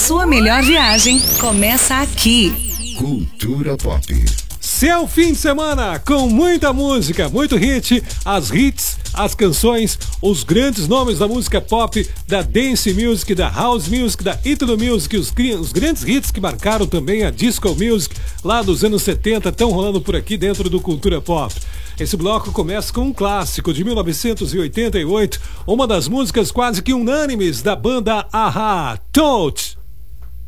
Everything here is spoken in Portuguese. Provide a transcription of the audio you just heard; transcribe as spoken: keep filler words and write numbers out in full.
sua melhor viagem começa aqui. Cultura Pop. Seu fim de semana com muita música, muito hit, as hits, as canções, os grandes nomes da música pop, da dance music, da house music, da Italo music, os, os grandes hits que marcaram também a disco music lá dos anos setenta, estão rolando por aqui dentro do Cultura Pop. Esse bloco começa com um clássico de mil novecentos e oitenta e oito, uma das músicas quase que unânimes da banda A-ha, Touch.